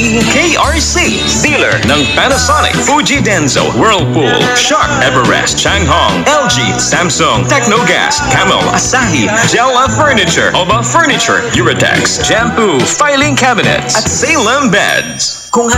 KRC, dealer ng Panasonic, Fuji Denso, Whirlpool, Sharp, Everest, Changhong, LG, Samsung, Technogas, Camel, Asahi, Jella Furniture, Oba Furniture, Uratex, Shampoo, Filing Cabinets, at Salem Beds. Kung